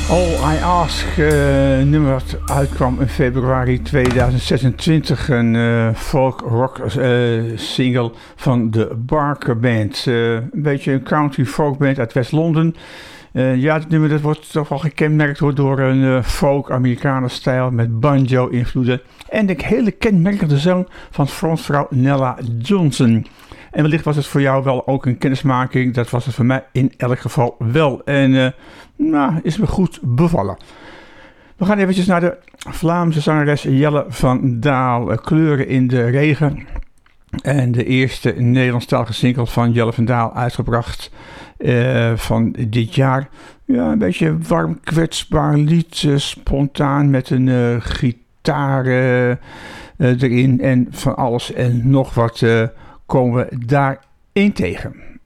All I Ask, nummer dat uitkwam in februari 2026. Een folk rock single van de Barker Band. Een beetje een country folk band uit West-Londen. Ja, dit nummer dat wordt toch wel gekenmerkt door een folk-Amerikanen stijl met banjo-invloeden. En de hele kenmerkende zang van frontvrouw Nella Johnson. En wellicht was het voor jou wel ook een kennismaking. Dat was het voor mij in elk geval wel. En is me goed bevallen. We gaan eventjes naar de Vlaamse zangeres Jelle van Daal. Kleuren in de regen. En de eerste Nederlandstalige single van Jelle van Daal uitgebracht van dit jaar. Ja, een beetje warm, kwetsbaar lied. Spontaan met een gitaar erin. En van alles en nog wat komen we daarin tegen.